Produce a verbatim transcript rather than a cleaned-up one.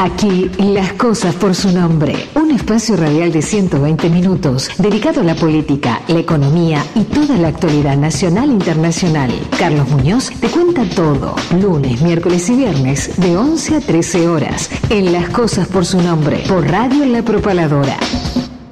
Aquí, las cosas por su nombre. Un espacio radial de ciento veinte minutos dedicado a la política, la economía y toda la actualidad nacional e internacional. Carlos Muñoz te cuenta todo. Lunes, miércoles y viernes de once a trece horas. En Las cosas por su nombre. Por Radio La Propaladora.